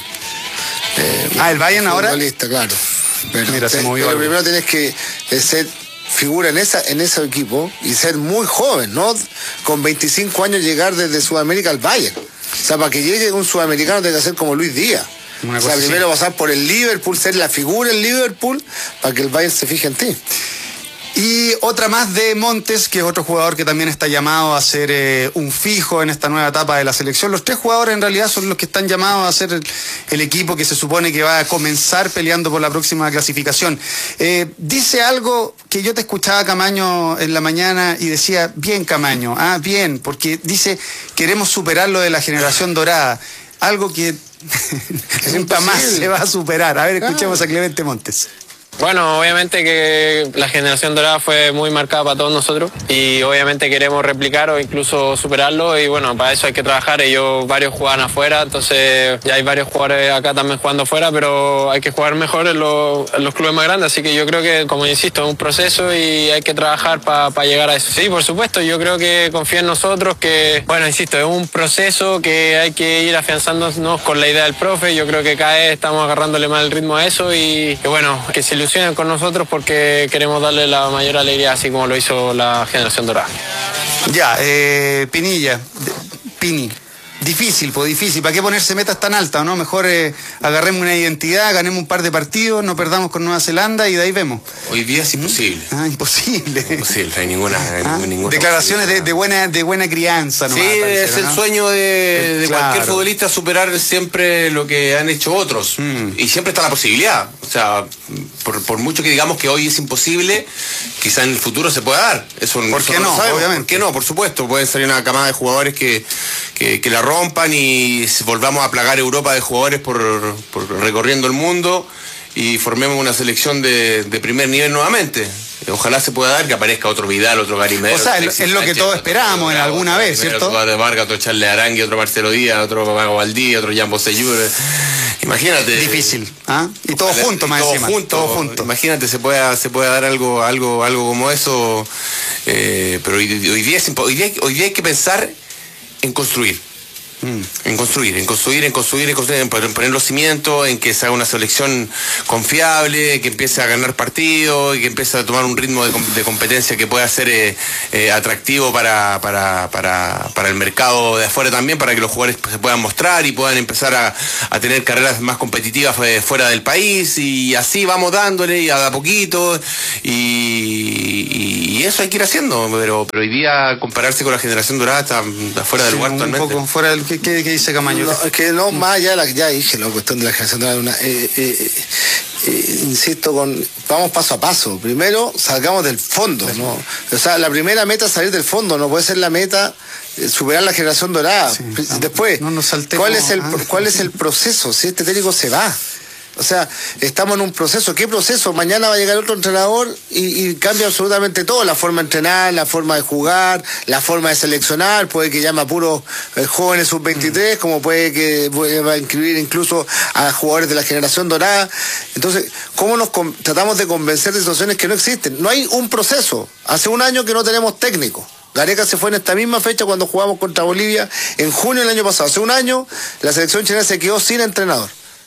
Eh, ah, el Bayern ahora. Claro. Pero, Mira, se movió pero primero tienes que ser figura en esa en ese equipo y ser muy joven, ¿no? Con veinticinco años llegar desde Sudamérica al Bayern. O sea, para que llegue un sudamericano tiene que ser como Luis Díaz. Una o sea, primero así. Pasar por el Liverpool, ser la figura en Liverpool, para que el Bayern se fije en ti. Y otra más de Montes, que es otro jugador que también está llamado a ser eh, un fijo en esta nueva etapa de la selección. Los tres jugadores en realidad son los que están llamados a ser el, el equipo que se supone que va a comenzar peleando por la próxima clasificación. Eh, dice algo que yo te escuchaba, Camaño, en la mañana y decía, bien, Camaño, ah, bien, porque dice, queremos superar lo de la generación dorada. Algo que nunca más se va a superar. A ver, escuchemos ah. a Clemente Montes. Bueno, obviamente que la generación dorada fue muy marcada para todos nosotros y obviamente queremos replicar o incluso superarlo y bueno, para eso hay que trabajar. Ellos varios juegan afuera, entonces ya hay varios jugadores acá también jugando afuera, pero hay que jugar mejor en, lo, en los clubes más grandes, así que yo creo que, como insisto, es un proceso y hay que trabajar para pa llegar a eso. Sí, por supuesto, yo creo que confía en nosotros, que, bueno, insisto, es un proceso que hay que ir afianzándonos con la idea del profe. Yo creo que cada vez estamos agarrándole más el ritmo a eso y que bueno, que se ilusionen con nosotros porque queremos darle la mayor alegría así como lo hizo la generación dorada. Ya, eh, Pinilla, Pini. Difícil, pues difícil. ¿Para qué ponerse metas tan altas, no? Mejor eh, agarremos una identidad, ganemos un par de partidos, no perdamos con Nueva Zelanda y de ahí vemos. Hoy día es imposible. Ah, imposible. Imposible, no hay ninguna, ah, ninguna declaraciones de, de buena de buena crianza, ¿no? Sí, parece, es ¿no? el sueño de, de claro. cualquier futbolista superar siempre lo que han hecho otros. Mm. Y siempre está la posibilidad. O sea, por, por mucho que digamos que hoy es imposible, quizá en el futuro se pueda dar. Eso ¿Por qué no? Sabemos. Obviamente. ¿Por qué no? Por supuesto, puede salir una camada de jugadores que, que, que la rompan y volvamos a plagar Europa de jugadores por, por recorriendo el mundo y formemos una selección de, de primer nivel nuevamente. Ojalá se pueda dar que aparezca otro Vidal, otro Gary Medel. O sea, es lo que todos esperábamos en alguna vez, ¿cierto? Otro de Vargas, otro Charles Arangui, otro Marcelo Díaz, otro Mago Valdí, otro Jan Bosellur. Imagínate. Difícil, ¿ah? Y todos juntos más todo encima. Junto, todos juntos. Imagínate, se pueda, se pueda dar algo, algo, algo como eso. Eh, pero hoy, hoy, día es, hoy, día, hoy día hay que pensar en construir. Mm. En construir, en construir, en construir, en construir, en poner los cimientos, en que se haga una selección confiable, que empiece a ganar partidos y que empiece a tomar un ritmo de, de competencia que pueda ser eh, eh, atractivo para, para, para, para el mercado de afuera también, para que los jugadores se puedan mostrar y puedan empezar a, a tener carreras más competitivas fuera del país, y así vamos dándole y a, a poquito, y, y, y eso hay que ir haciendo, pero, pero hoy día compararse con la generación dorada está, está fuera del sí, lugar un totalmente. Poco fuera del, ¿qué, qué, qué dice Camaño? No, es que no, más allá de la, ya dije la cuestión de la generación dorada, una, eh, eh, eh, insisto, con vamos paso a paso. Primero, salgamos del fondo, ¿no? O sea, la primera meta es salir del fondo, no puede ser la meta eh, superar la generación dorada. Sí, Después, no, no ¿cuál, es el, ah. ¿cuál es el proceso? Si este técnico se va. O sea, estamos en un proceso. ¿Qué proceso? Mañana va a llegar otro entrenador y, y cambia absolutamente todo. La forma de entrenar, la forma de jugar, la forma de seleccionar. Puede que llame a puros eh, jóvenes sub veintitrés, mm. como puede que va a inscribir incluso a jugadores de la generación dorada. Entonces, ¿cómo nos tratamos de convencer de situaciones que no existen? No hay un proceso. Hace un año que no tenemos técnico. Gareca se fue en esta misma fecha cuando jugamos contra Bolivia en junio del año pasado. Hace un año la selección chilena se quedó sin entrenador.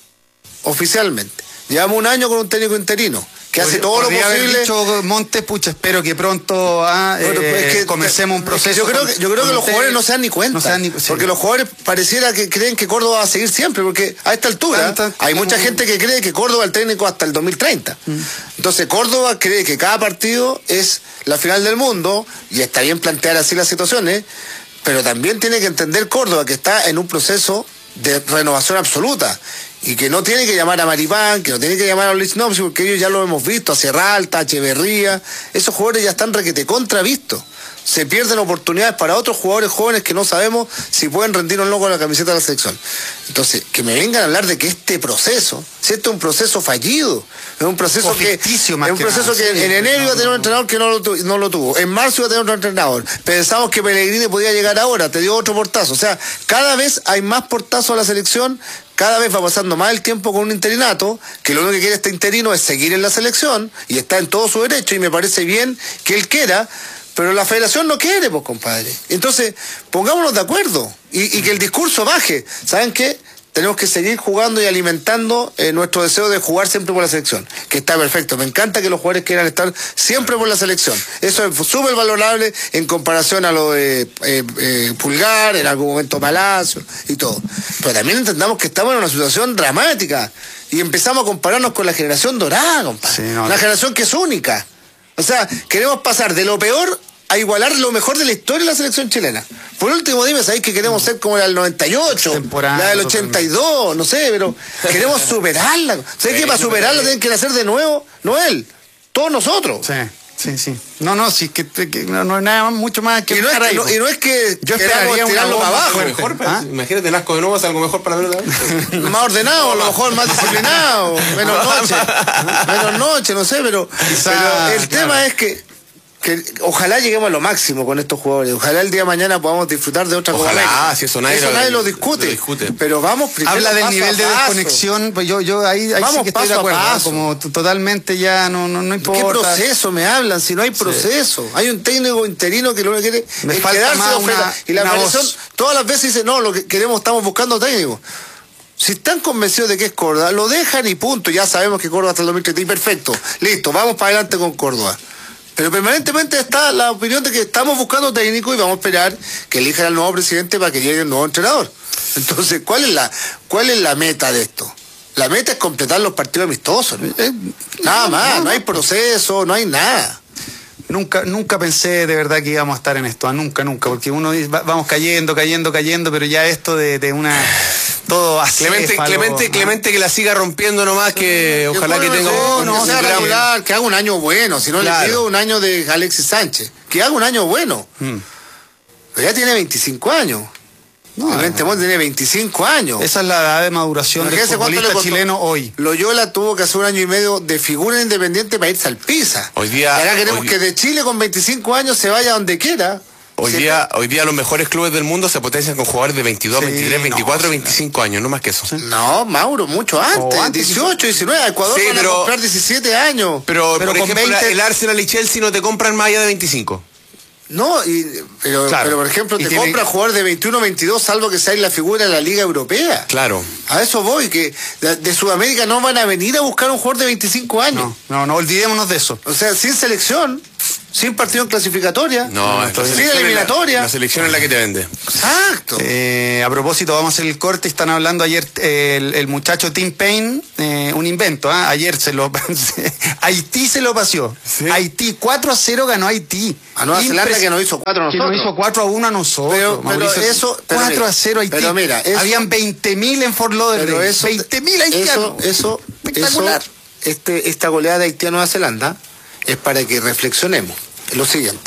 Oficialmente. Llevamos un año con un técnico interino que hace todo lo posible. Haber dicho Montes, pucha, espero que pronto ah, eh, es que, comencemos un proceso. Yo creo que, yo creo que los jugadores no se dan ni cuenta. No se dan ni, sí. Porque los jugadores pareciera que creen que Córdoba va a seguir siempre, porque a esta altura Tanta, hay mucha como... gente que cree que Córdoba es el técnico hasta el dos mil treinta. Mm. Entonces Córdoba cree que cada partido es la final del mundo, y está bien plantear así las situaciones, pero también tiene que entender Córdoba que está en un proceso de renovación absoluta, y que no tiene que llamar a Maripán, que no tiene que llamar a Luis Nopsi, porque ellos ya lo hemos visto, a Serralta, a Echeverría, esos jugadores ya están requete contravistos. Se pierden oportunidades para otros jugadores jóvenes que no sabemos si pueden rendir o no con la camiseta de la selección. Entonces, que me vengan a hablar de que este proceso, si este es un proceso fallido, es un proceso que es un proceso que, que en enero iba a tener un entrenador que no lo, tu, no lo tuvo, en marzo iba a tener otro entrenador, pensamos que Pellegrini podía llegar ahora, te dio otro portazo. O sea, cada vez hay más portazos a la selección, cada vez va pasando más el tiempo con un interinato, que lo único que quiere este interino es seguir en la selección, y está en todo su derecho, y me parece bien que él quiera, pero la federación no quiere, pues, compadre. Entonces, pongámonos de acuerdo y, y que el discurso baje. ¿Saben qué? Tenemos que seguir jugando y alimentando eh, nuestro deseo de jugar siempre por la selección, que está perfecto. Me encanta que los jugadores quieran estar siempre por la selección. Eso es súper valorable en comparación a lo de eh, eh, Pulgar, en algún momento Palacio y todo. Pero también entendamos que estamos en una situación dramática y empezamos a compararnos con la generación dorada, compadre. Sí, no, una no. generación que es única. O sea, queremos pasar de lo peor a igualar lo mejor de la historia de la selección chilena. Por último, dime, ¿sabéis que queremos ser como la del noventa y ocho? La del ochenta y dos, no sé, pero queremos superarla. ¿Sabéis que para superarla tienen que nacer de nuevo? No él, todos nosotros. Sí. Sí, sí. No, no, sí, que, que no, no es nada más, mucho más que... Y no, es que, no, y no es que yo esperaría tirarlo para abajo. Mejor, ¿Ah? Imagínate, Nasco de nuevo es algo mejor para la verdad. Más ordenado, a lo mejor más disciplinado, menos noche, menos noche, no sé, pero, Quizá, pero el claro. tema es que que ojalá lleguemos a lo máximo con estos jugadores. Ojalá el día de mañana podamos disfrutar de otra cosa. Ojalá, si eso nadie, eso lo, nadie lo, discute, lo discute. Pero vamos primero. Habla del nivel de desconexión, pues yo, yo ahí, ahí sí que estoy de acuerdo. ¿no? Como totalmente ya no, no, no importa. ¿Qué proceso me hablan? Si no hay proceso. Sí. Hay un técnico interino que lo que quiere me es falta quedarse más una, y la federación todas las veces dice, no, lo que queremos, estamos buscando técnicos. Si están convencidos de que es Córdoba, lo dejan y punto. Ya sabemos que Córdoba hasta el dos mil treinta y perfecto. Listo, vamos para adelante con Córdoba. Pero permanentemente está la opinión de que estamos buscando técnico y vamos a esperar que elijan al nuevo presidente para que llegue el nuevo entrenador. Entonces, ¿cuál es la, cuál es la meta de esto? La meta es completar los partidos amistosos. ¿no? Nada más, no hay proceso, no hay nada. Nunca, nunca pensé de verdad que íbamos a estar en esto, nunca, nunca, porque uno dice, vamos cayendo, cayendo, cayendo, pero ya esto de, de una... todo así. Clemente, Clemente, ¿no? Clemente que la siga rompiendo nomás, que no, ojalá que tenga no, un, no, un sea gran... regular, que haga un año bueno, si no claro. le pido un año de Alexis Sánchez, que haga un año bueno. Hmm. Pero ya tiene veinticinco años. No, Clemente Montt tiene veinticinco años. Esa es la edad de maduración del futbolista chileno hoy. Loyola tuvo que hacer un año y medio de figura independiente para irse al Pisa. Hoy día, y ahora queremos hoy... que de Chile con veinticinco años se vaya donde quiera. Hoy sí, día, hoy día los mejores clubes del mundo se potencian con jugadores de veintidós, sí, veintitrés, veinticuatro, no, veinticinco no. años, no más que eso. No, Mauro, mucho antes, oh, antes dieciocho, diecinueve, Ecuador sí, van pero, a comprar diecisiete años. Pero, pero por ejemplo, veinte... el Arsenal y Chelsea no te compran más allá de veinticinco. No, y, pero, claro. pero por ejemplo, te tiene... compra jugador de veintiuno, veintidós, salvo que sea la figura de la Liga Europea. Claro. A eso voy, que de, de Sudamérica no van a venir a buscar un jugador de veinticinco años. No, no, no olvidémonos de eso. O sea, sin selección, sin partido en clasificatoria, no, no, sin eliminatoria. La, la selección es la que te vende. Exacto. Eh, a propósito, vamos a hacer el corte. Están hablando ayer eh, el, el muchacho Tim Payne, eh, un invento. ¿eh? Ayer se lo Haití se lo paseó. ¿Sí? Haití, cuatro a cero ganó Haití. A Nueva Impres... Zelanda que nos hizo cuatro a nosotros. Que nos hizo cuatro a uno a nosotros. Pero, pero eso, pero cuatro mira, a cero Haití. Pero mira, eso, habían veinte mil en Fort Lauderdale. veinte mil haitianos. Eso, eso, espectacular. Eso, este, esta goleada de Haití a Nueva Zelanda es para que reflexionemos. Lo siguiente,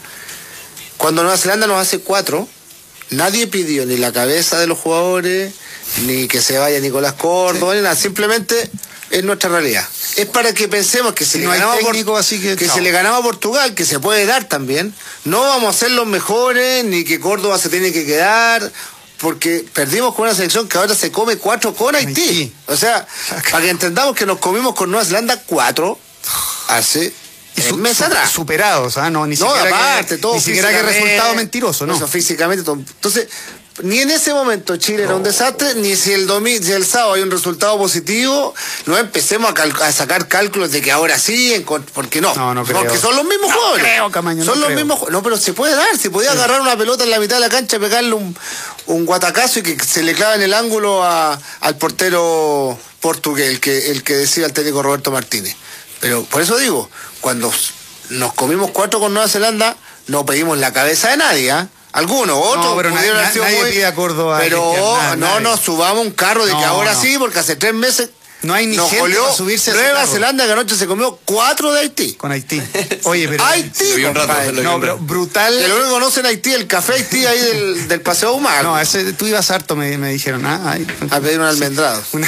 cuando Nueva Zelanda nos hace cuatro, nadie pidió ni la cabeza de los jugadores, ni que se vaya Nicolás Córdoba, sí. ni nada, simplemente es nuestra realidad. Es para que pensemos que, si le, no ganaba técnico, por, así que, que se le ganaba a Portugal, que se puede dar también, no vamos a ser los mejores, ni que Córdoba se tiene que quedar, porque perdimos con una selección que ahora se come cuatro con Haití. Haití. O sea, para que entendamos que nos comimos con Nueva Zelanda cuatro hace... Y su, mes atrás. Superados, ¿ah? No, ni no, siquiera aparte, que, todo ni siquiera que resultado mentiroso, ¿no? Eso, físicamente, todo. Entonces, ni en ese momento Chile no. era un desastre, ni si el domingo, si el sábado hay un resultado positivo, no empecemos a, a sacar cálculos de que ahora sí, en, porque no. No, no creo. Porque son los mismos no jugadores. Creo, Camaño, son no los creo. mismos No, pero se puede dar, se podía sí. agarrar una pelota en la mitad de la cancha, pegarle un, un guatacazo y que se le clava en el ángulo a, al portero portugués, el que, el que decía el técnico Roberto Martínez. Pero por eso digo, cuando nos comimos cuatro con Nueva Zelanda, no pedimos la cabeza de nadie, ¿eh? Algunos, otros. No, pero nadie, nadie muy... pide a Córdoba. Pero nada, no nadie. nos subamos un carro de no, que ahora no. sí, porque hace tres meses no hay ni nos gente para subirse a Nueva Zelanda que anoche se comió cuatro de Haití. Con Haití. Oye, pero... Haití, sí, un rato, no, pero brutal... Que lo único que conocen Haití, el café Haití ahí del, del Paseo Humar. No, ese, tú ibas harto, me, me dijeron. ¿ah? Ay, a pedir un almendrado. Una...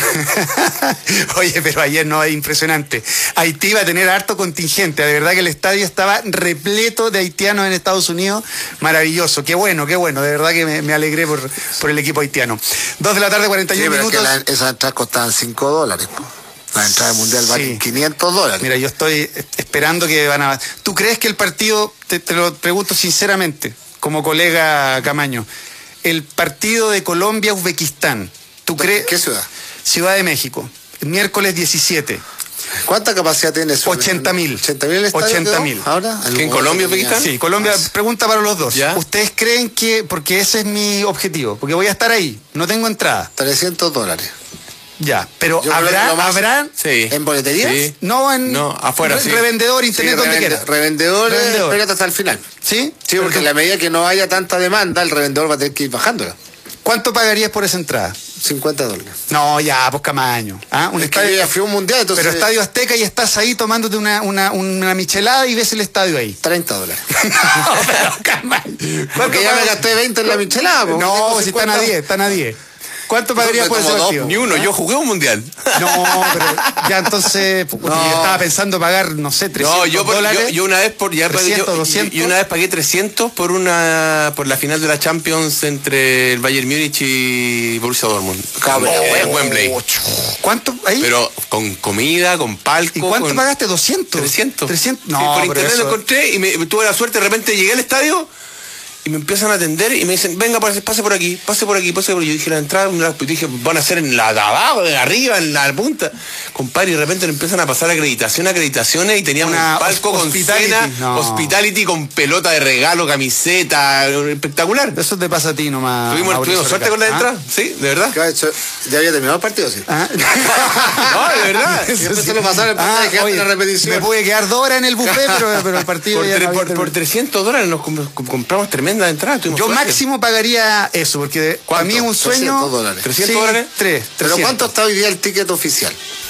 Oye, pero ayer no, es impresionante. Haití va a tener harto contingente. De verdad que el estadio estaba repleto de haitianos en Estados Unidos. Maravilloso. Qué bueno, qué bueno. De verdad que me, me alegré por, por el equipo haitiano. Dos de la tarde, cuarenta y uno sí, pero minutos. Es que la, esas entradas costaban cinco dólares, po. La entrada mundial vale sí. quinientos dólares. Mira, yo estoy esperando que van a... ¿Tú crees que el partido, te, te lo pregunto sinceramente, como colega Camaño, el partido de Colombia-Uzbekistán, ¿tú crees? ¿Qué ciudad? Ciudad de México, el miércoles diecisiete. ¿Cuánta capacidad tiene eso? ochenta mil. ochenta mil ochenta mil. ¿Ahora? ¿En Colombia, Uzbekistán? Sí, Colombia, pregunta para los dos. ¿Ya? ¿Ustedes creen que, porque ese es mi objetivo, porque voy a estar ahí, no tengo entrada? trescientos dólares. Ya, pero Yo habrá, más... ¿habrá sí. en boleterías? Sí. No, en no, afuera, re sí. revendedor, internet, sí, donde revende, quiera. Revendedores, Revendedor. Espérate hasta el final. ¿Sí? Sí, porque en la medida que no haya tanta demanda, el revendedor va a tener que ir bajándola. ¿Cuánto pagarías por esa entrada? cincuenta dólares. No, ya, pues Camaño. ¿Ah? Un es estadio que ya fui a un mundial, entonces... Pero Estadio Azteca y estás ahí tomándote una, una, una michelada y ves el estadio ahí. treinta dólares. No, pero Camaño. Porque ya me gasté veinte en la michelada. No, si están a diez, están a diez. ¿Cuánto pagarías por ese partido? Ni uno, yo jugué un mundial. No, pero ya entonces, no. Yo estaba pensando pagar, no sé, trescientos no, yo por, dólares. Yo, yo una vez por ya trescientos, yo, doscientos. Yo una vez pagué trescientos por una por la final de la Champions entre el Bayern Múnich y Borussia Dortmund. Cabrón, en Wembley. ¿Cuánto ahí? Pero con comida, con palco. ¿Y cuánto con... pagaste? ¿doscientos? trescientos. trescientos. No, sí, por internet eso... lo encontré y me, tuve la suerte, de repente llegué al estadio y me empiezan a atender y me dicen, venga, pase por aquí, pase por aquí, pase por aquí. Yo dije, la entrada, yo dije, van a ser en la de abajo, de arriba, en la punta. Compadre, y de repente le empiezan a pasar acreditación, acreditaciones, y teníamos un palco con cena, no. hospitality, con pelota de regalo, camiseta, espectacular. Eso te pasa a ti nomás. Tuvimos, tuvimos suerte con la entrada, ¿ah? Sí, de verdad. ¿Ya había terminado el partido, sí? ¿Ah? No, de verdad. Eso sí. Lo pasaron, ah, oye, la repetición. Me pude quedar dos horas en el buffet, pero, pero el partido por, ya no por, por trescientos dólares nos compramos tremenda de entrada. Yo suerte. máximo pagaría eso, porque para mí es un sueño. trescientos dólares. ¿trescientos dólares? Tres. ¿Pero cuánto está hoy día el ticket oficial?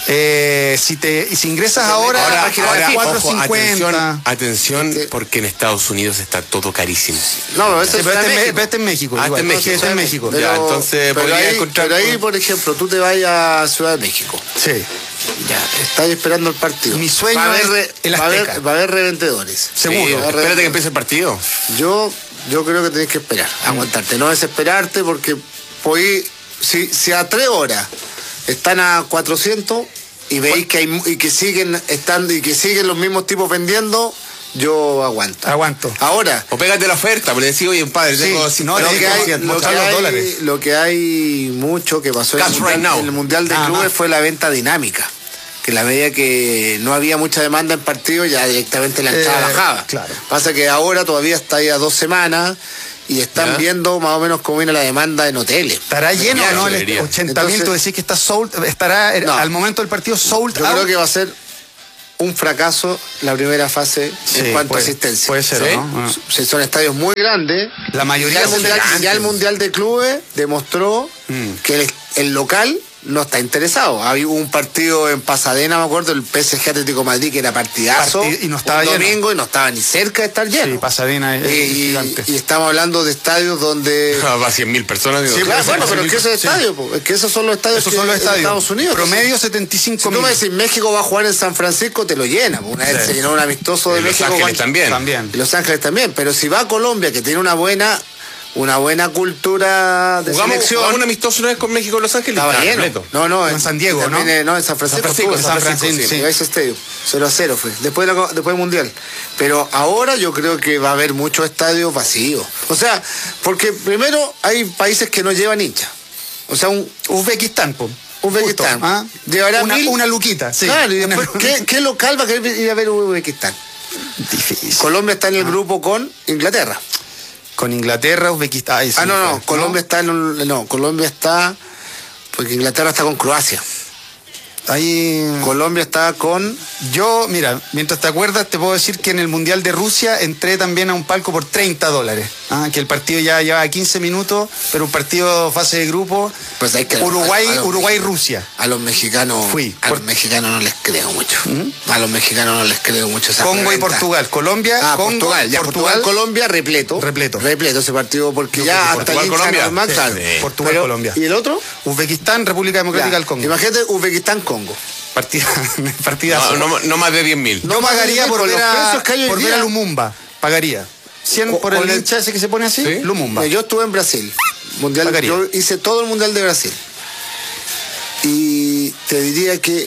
Eh, si te si ingresas ahora, ahora, ahora cuatro cincuenta. Atención, atención, porque en Estados Unidos está todo carísimo. No, pero este, sí, pero este, este, este es México. Ah, igual, este es México. Este es México. Pero, ya, entonces pero podría ahí, encontrar. Pero ahí, por ejemplo, tú te vayas a Ciudad de México. Sí. Ya, estás esperando el partido. Mi sueño va a haber, es el va, a haber, va a haber revendedores. Seguro. Sí, espérate que empiece el partido. Yo, yo creo que tenés que esperar, mm. aguantarte, no desesperarte, porque podí, si, si a tres horas están a cuatrocientos y veis que hay y que siguen estando y que siguen los mismos tipos vendiendo, yo aguanto. Aguanto. Ahora. O pégate la oferta, porque decís, oye, padre, sí, tengo no, lo, que hay, lo, que hay, dólares. lo que hay mucho que pasó en el, mundial, right en el Mundial de ah, Clubes no. fue la venta dinámica. Que en la medida que no había mucha demanda en partido, ya directamente la entrada eh, bajaba. Claro. Pasa que ahora todavía está ahí a dos semanas y están ¿Ya? viendo más o menos cómo viene la demanda en hoteles. ¿Estará lleno o no? El ochenta mil, tú decís que está sold, estará no, al momento del partido sold yo out. creo que va a ser un fracaso la primera fase Sí, en cuanto puede, a asistencia. Puede ser, ¿Sí? ¿no? Bueno. Sí, son estadios muy grandes. La mayoría ya el, son mundial, gigantes. ya el Mundial de Clubes demostró Mm. que el, el local no está interesado. Había un partido en Pasadena, me acuerdo, el P S G Atlético Madrid, que era partidazo, Partid- y no estaba un lleno. domingo y no estaba ni cerca de estar lleno. Sí, Pasadena es, y, es gigante. y estamos hablando de estadios donde... Va a cien mil personas. Digo, Sí, claro, bueno, pero es que esos Sí. estadios, po, es que esos son los estadios, Esos que son los en estadios. Estados Unidos. Promedio setenta y Si cinco tú me mil. decís México va a jugar en San Francisco, te lo llena. po. Una vez Sí. se llenó un amistoso de en Los México. Ángeles con- también. También. y Los Ángeles también. Pero si va a Colombia, que tiene una buena, una buena cultura de Jugamos, selección. jugamos un amistoso una vez con México en Los Ángeles. Estaba estaba lleno. completo. No, no, En San Diego, también, ¿no? eh, no, en San Francisco. San Francisco, estuvo, San Francisco, sí. sí. Ese estadio. cero a cero fue. Después, de la- después del Mundial. Pero ahora yo creo que va a haber muchos estadios vacíos. O sea, porque primero hay países que no llevan hinchas. O sea, un Uzbekistán, po. Uzbekistán. Justo, ¿ah? Llevará una, mil- una luquita, sí. Claro, y después, Una- ¿qué, qué local va a querer ir a ver Uzbekistán? Difícil. Colombia está en el grupo con Inglaterra. Con Inglaterra, Uzbekistán. Ay, sí, ah, no, no, fue, Colombia está en un- no, Colombia está porque Inglaterra está con Croacia. Ahí. Colombia está con Yo, mira, mientras te acuerdas, te puedo decir que en el Mundial de Rusia entré también a un palco por treinta dólares. Ah, que el partido ya llevaba quince minutos, pero un partido fase de grupo. Pues hay que- Uruguay, a- a los- Uruguay-Rusia. a los mexicanos. Fui. A Por- los mexicanos no les creo mucho. A los mexicanos no les creo mucho esa Congo y preventa. Portugal. Colombia, Ah, Congo, Portugal, ya, Portugal, Colombia, repleto. Repleto. Repleto ese partido porque Yo ya creo que hasta Portugal, el hincha Colombia. normal, Sí, claro. sí. Portugal, Pero- Colombia. ¿Y el otro? Uzbekistán, República Democrática Ya, del Congo. Imagínate Uzbekistán-Congo. Partida, partidazo. No, no, no más de diez mil. Yo No pagaría pagaría por con ver los a, precios que hay hoy por ver día. a Lumumba. Pagaría. cien O- por o el le- hincha ese que se pone así. ¿Sí? Lumumba. Mira, yo estuve en Brasil. Mundial, Pagaría. yo hice todo el Mundial de Brasil. Y te diría que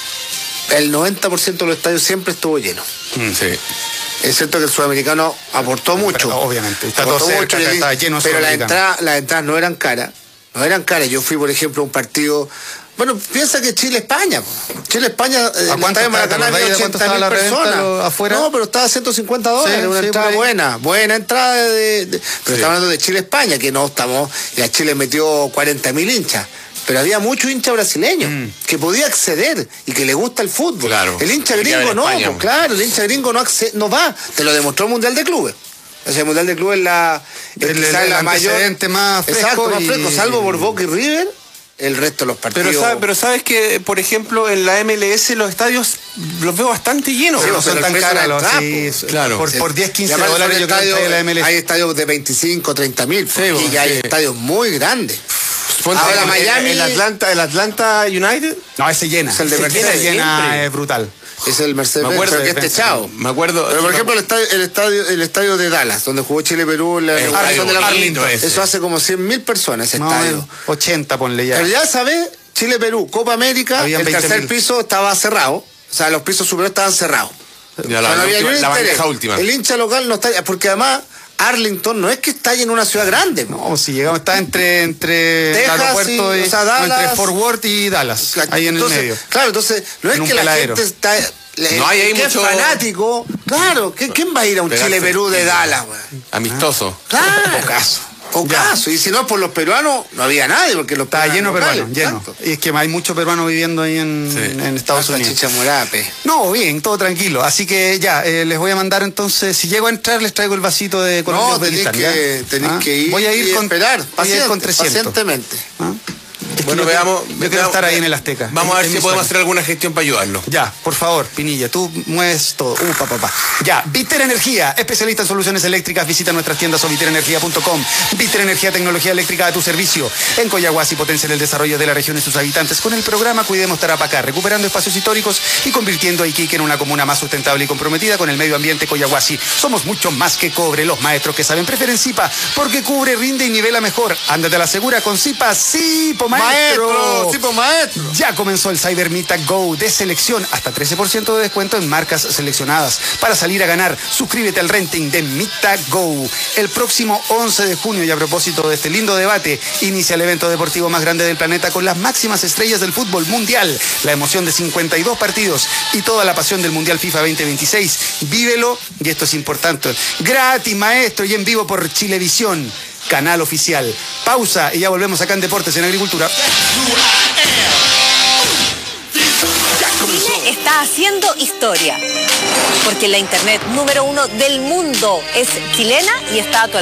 el noventa por ciento de los estadios siempre estuvo lleno. Mm, sí. Es cierto que el sudamericano aportó mucho. Pero, obviamente, está todo Aportó cerca, mucho, acá y- está lleno de pero las sudamericanos. entradas, las entradas no eran caras. No eran caras. Yo fui, por ejemplo, a un partido. Bueno, piensa que Chile-España. Chile-España, eh, en el cuánto estadio está? Maracaná ¿Te había acordás de cuánto ochenta estaba mil la reventa personas. lo- afuera? No, pero estaba a ciento cincuenta dólares, Sí, una sí, entrada por ahí. buena. Buena entrada de. de- pero estamos hablando de Chile-España, que no estamos. Ya Chile metió cuarenta mil hinchas. Pero había mucho hincha brasileño Mm. que podía acceder y que le gusta el fútbol. Claro. El hincha Y queda gringo en no, España. pues, claro, el hincha gringo no, acce- no va. Te lo demostró el Mundial de Clubes. O sea, el Mundial de Clubes es la, es El- quizás el la mayor. antecedente más fresco Exacto, más y- fresco, salvo por Boca y River, el resto de los partidos. Pero, sabe- pero sabes que, por ejemplo, en la M L S los estadios los veo bastante llenos. Sí, no pero son el tan precio caras de la los entrada, sí, pues. Claro. Por, Sí. por diez, quince Y además dólares son yo creo que estadios- está en la M L S. hay estadios de veinticinco, treinta mil. Sí, y bueno, ya hay sí. estadios muy grandes. Ponte Ahora el- Miami- El Atlanta, el Atlanta United. No, ese llena. Es el de Ese Mercedes, llena, llena siempre. es brutal. Es el Mercedes, Me acuerdo pero que de- este chao. Me acuerdo. Pero por ejemplo el estadio, el estadio, el estadio de Dallas, donde jugó Chile-Perú en la El inauguración de la estadio lindo ese. Eso hace como cien mil personas ese No, estadio. ochenta, ponle ya. Pero ya sabes, Chile-Perú, Copa América, Habían el veinte tercer mil. piso estaba cerrado. O sea, los pisos superiores estaban cerrados. Ya, la, O sea, no había última- ni un la interés. bandeja última. El hincha local no está, porque además Arlington no es que está ahí en una ciudad grande. ¿no? No, si llegamos, está entre, entre Texas el aeropuerto y- y, o sea, no, Dallas. entre Fort Worth y Dallas, ahí en Entonces, el medio. Claro, entonces no es En un que la peladero. gente está. le- No hay ahí que es mucho- fanático. Claro, ¿qué- ¿quién va a ir a un Pegarse. Chile-Perú de Dallas, güey? Amistoso. Claro. Ocaso. Ocaso. Y si no es por los peruanos, no había nadie, porque los Está lleno de locales, peruanos, lleno. exacto. Y es que hay muchos peruanos viviendo ahí en, Sí. en Estados Hasta Unidos. Chicha Morape. No, bien, todo tranquilo. Así que ya, eh, les voy a mandar entonces, si llego a entrar, les traigo el vasito de Colombia. No, tenéis Uzbekistán, que, ¿ya? tenéis ¿Ah? que ir, voy a ir y con, esperar, voy a ir paciente, con trescientos. pacientemente. ¿Ah? Es que Bueno, yo veamos. quiero- Yo quiero veamos- estar ahí en el Azteca. Vamos a ver en si mi podemos sueño. hacer alguna gestión para ayudarlo. Ya, por favor, Pinilla, tú mueves todo. Uh, pa, pa, pa. Ya, Viter Energía, especialista en soluciones eléctricas. Visita nuestras tiendas o viter energía punto com. Viter Energía, tecnología eléctrica a tu servicio. En Coyahuasi potencian el desarrollo de la región y sus habitantes con el programa Cuidemos Tarapacá, recuperando espacios históricos y convirtiendo a Iquique en una comuna más sustentable y comprometida con el medio ambiente. Coyahuasi. Somos mucho más que cobre, los maestros que saben. Prefieren Zipa, porque cubre, rinde y nivela mejor. Ándate a la segura con Zipa, sí, po maestro. maestro. Sí, pues, maestro. Ya comenzó el Cyber Mita Go de selección, hasta trece por ciento de descuento en marcas seleccionadas. Para salir a ganar, suscríbete al renting de Mita Go. El próximo once de junio, y a propósito de este lindo debate, inicia el evento deportivo más grande del planeta con las máximas estrellas del fútbol mundial, la emoción de cincuenta y dos partidos y toda la pasión del Mundial FIFA veinte veintiséis. Vívelo, y esto es importante, gratis, maestro, y en vivo por Chilevisión, canal oficial. Pausa y ya volvemos acá en Deportes en Agricultura. Chile está haciendo historia, porque la internet número uno del mundo es chilena y está a tu